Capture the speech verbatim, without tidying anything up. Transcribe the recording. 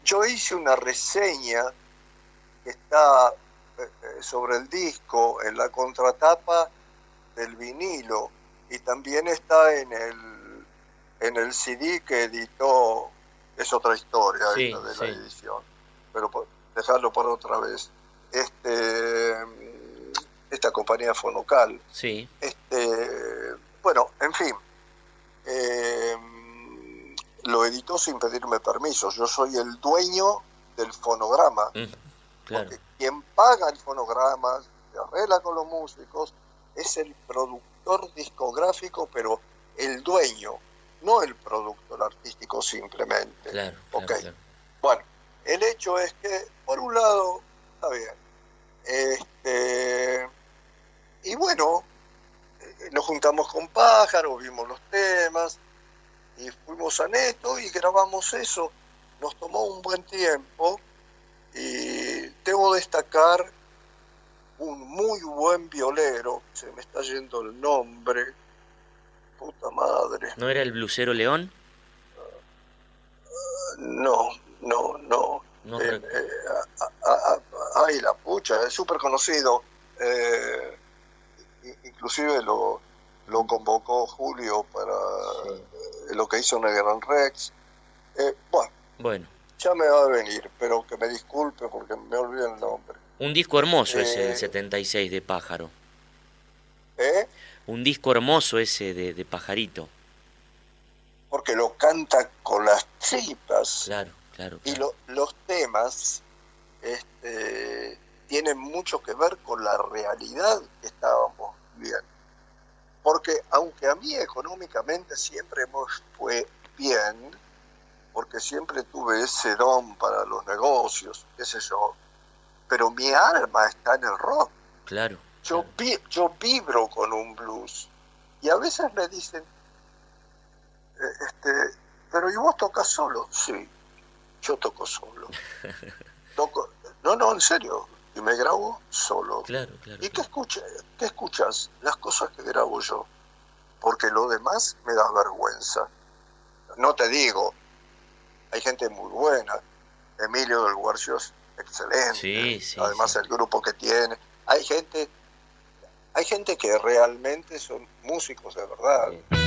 yo hice una reseña que está eh, sobre el disco en la contratapa del vinilo y también está en el en el C D que editó. Es otra historia Sí, esta de sí. la edición, pero por, dejarlo para otra vez. Este, esta compañía Fonocal. Sí. Este, bueno, en fin, eh, lo editó sin pedirme permiso. Yo soy el dueño del fonograma, Mm, claro. porque quien paga el fonograma, se arregla con los músicos, es el productor discográfico, pero el dueño, no el productor artístico simplemente. Claro, claro, Okay. claro. Bueno, el hecho es que, por un lado, está bien. Este, y bueno, nos juntamos con Pájaro, vimos los temas, y fuimos a Neto y grabamos eso. Nos tomó un buen tiempo, y debo destacar un muy buen violero, se me está yendo el nombre, puta madre. ¿No era el blusero León? No, no, no. No Eh, rec- eh, a- a- a- ay, la pucha, es súper conocido. Eh, i- inclusive lo, lo convocó Julio para Sí. eh, lo que hizo en el Gran Rex. Eh, bueno, Bueno, ya me va a venir, pero que me disculpe porque me olvidé el nombre. un disco hermoso ese del Eh, setenta y seis de Pájaro. ¿eh? Un disco hermoso ese de, de Pajarito. Porque lo canta con las tripas. Claro, claro, Y claro. lo, los temas este, tienen mucho que ver con la realidad que estábamos viviendo. Porque aunque a mí económicamente siempre me fue bien, porque siempre tuve ese don para los negocios, qué sé yo, pero mi alma está en el rock. Claro. Yo, claro. vi, yo vibro con un blues. Y a veces me dicen, eh, este, pero ¿y vos tocas solo? Sí, yo toco solo. Toco, no, no, en serio. Y me grabo solo. Claro, claro. ¿Y qué, claro. escucha, qué escuchas? Las cosas que grabo yo. Porque lo demás me da vergüenza. No te digo, hay gente muy buena. Emilio del Guarcio es excelente. Sí, sí, Además sí. el grupo que tiene. Hay gente, hay gente que realmente son músicos de verdad. Sí.